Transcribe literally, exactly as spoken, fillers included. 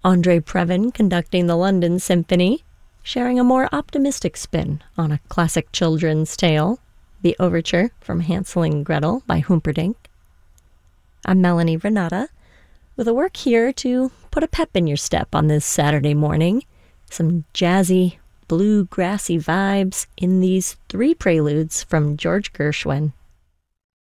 Andre Previn conducting the London Symphony, sharing a more optimistic spin on a classic children's tale, the overture from Hansel and Gretel by Humperdinck. I'm Melanie Renata, with a work here to put a pep in your step on this Saturday morning. Some jazzy, bluegrassy vibes in these three preludes from George Gershwin.